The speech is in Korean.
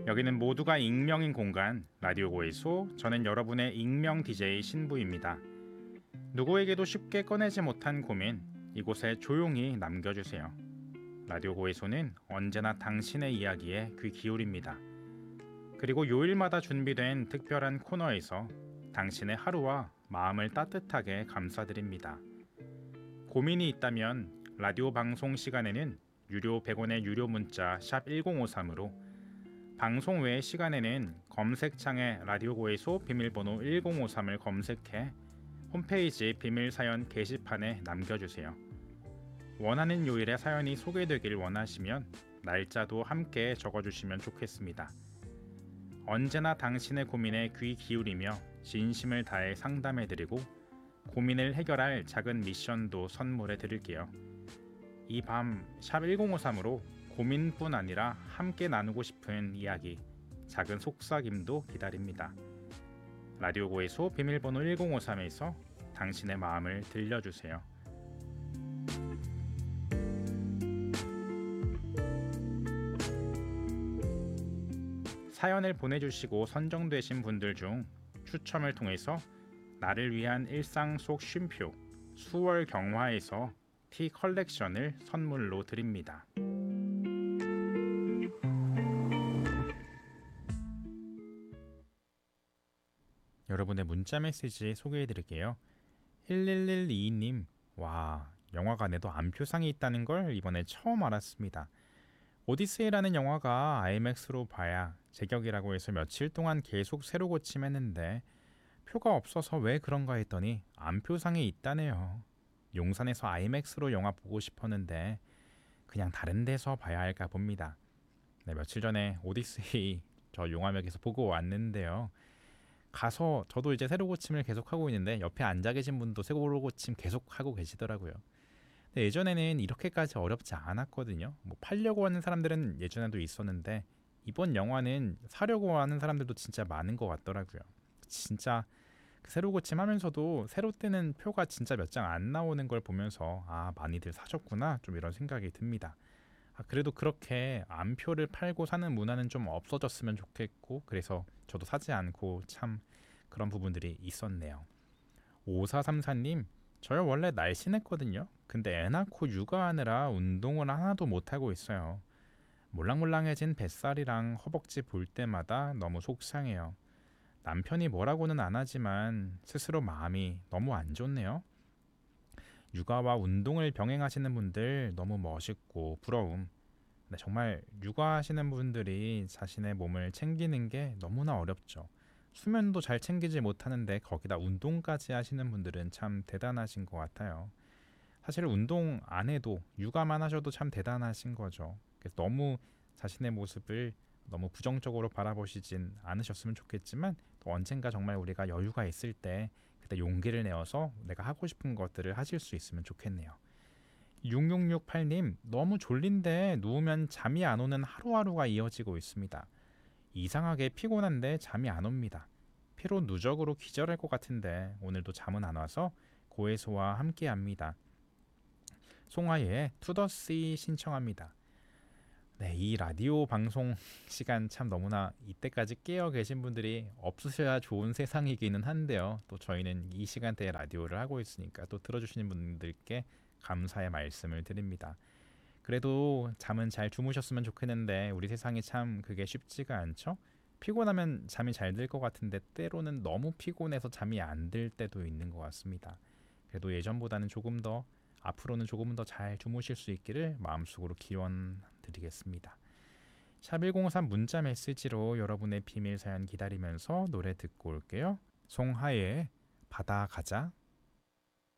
여기는 모두가 익명인 공간 라디오 고해소. 저는 여러분의 익명 DJ 신부입니다. 누구에게도 쉽게 꺼내지 못한 고민, 이곳에 조용히 남겨주세요. 라디오 고해소는 언제나 당신의 이야기에 귀 기울입니다. 그리고 요일마다 준비된 특별한 코너에서 당신의 하루와 마음을 따뜻하게 감싸드립니다. 고민이 있다면 라디오 방송 시간에는 유료 100원의 유료 문자 샵 1053으로, 방송 외의 시간에는 검색창에 라디오 고해소 비밀번호 1053을 검색해 홈페이지 비밀사연 게시판에 남겨주세요. 원하는 요일에 사연이 소개되길 원하시면 날짜도 함께 적어주시면 좋겠습니다. 언제나 당신의 고민에 귀 기울이며 진심을 다해 상담해드리고 고민을 해결할 작은 미션도 선물해 드릴게요. 이 밤 샵 1053으로 고민뿐 아니라 함께 나누고 싶은 이야기, 작은 속삭임도 기다립니다. 라디오 고해소 비밀번호 1053에서 당신의 마음을 들려주세요. 사연을 보내주시고 선정되신 분들 중 추첨을 통해서 나를 위한 일상 속 쉼표 수월 경화에서 티 컬렉션을 선물로 드립니다. 여러분의 문자 메시지 소개해드릴게요. 11122님, 와, 영화관에도 안표상이 있다는 걸 이번에 처음 알았습니다. 오디세이라는 영화가 아이맥스로 봐야 제격이라고 해서 며칠 동안 계속 새로 고침했는데 표가 없어서 왜 그런가 했더니 안표상이 있다네요. 용산에서 아이맥스로 영화 보고 싶었는데 그냥 다른 데서 봐야 할까 봅니다. 네, 며칠 전에 오디세이 저 용화역에서 보고 왔는데요. 가서 저도 이제 새로 고침을 계속 하고 있는데 옆에 앉아 계신 분도 새로 고침 계속 하고 계시더라고요. 근데 예전에는 이렇게까지 어렵지 않았거든요. 뭐 팔려고 하는 사람들은 예전에도 있었는데 이번 영화는 사려고 하는 사람들도 진짜 많은 것 같더라고요. 진짜 새로 고침하면서도 새로 뜨는 표가 진짜 몇 장 안 나오는 걸 보면서 아, 많이들 사셨구나, 좀 이런 생각이 듭니다. 그래도 그렇게 안표를 팔고 사는 문화는 좀 없어졌으면 좋겠고, 그래서 저도 사지 않고 참 그런 부분들이 있었네요. 5434님, 저요 원래 날씬했거든요. 근데 애 낳고 육아하느라 운동을 하나도 못하고 있어요. 몰랑몰랑해진 뱃살이랑 허벅지 볼 때마다 너무 속상해요. 남편이 뭐라고는 안 하지만 스스로 마음이 너무 안 좋네요. 육아와 운동을 병행하시는 분들 너무 멋있고 부러움. 네, 정말 육아하시는 분들이 자신의 몸을 챙기는 게 너무나 어렵죠. 수면도 잘 챙기지 못하는데 거기다 운동까지 하시는 분들은 참 대단하신 것 같아요. 사실 운동 안 해도 육아만 하셔도 참 대단하신 거죠. 그래서 너무 자신의 모습을 너무 부정적으로 바라보시진 않으셨으면 좋겠지만, 또 언젠가 정말 우리가 여유가 있을 때 그때 용기를 내어서 내가 하고 싶은 것들을 하실 수 있으면 좋겠네요. 6668님, 너무 졸린데 누우면 잠이 안 오는 하루하루가 이어지고 있습니다. 이상하게 피곤한데 잠이 안 옵니다. 피로 누적으로 기절할 것 같은데 오늘도 잠은 안 와서 고해소와 함께합니다. 송하예의 투더씨 신청합니다. 네, 이 라디오 방송 시간 참 너무나 이때까지 깨어 계신 분들이 없으셔야 좋은 세상이기는 한데요. 또 저희는 이 시간대에 라디오를 하고 있으니까 또 들어주시는 분들께 감사의 말씀을 드립니다. 그래도 잠은 잘 주무셨으면 좋겠는데 우리 세상이 참 그게 쉽지가 않죠. 피곤하면 잠이 잘 들 것 같은데 때로는 너무 피곤해서 잠이 안 들 때도 있는 것 같습니다. 그래도 예전보다는 조금 더, 앞으로는 조금 더 잘 주무실 수 있기를 마음속으로 기원드리겠습니다. 샵1053 문자 메시지로 여러분의 비밀 사연 기다리면서 노래 듣고 올게요. 송하예의 바다 가자.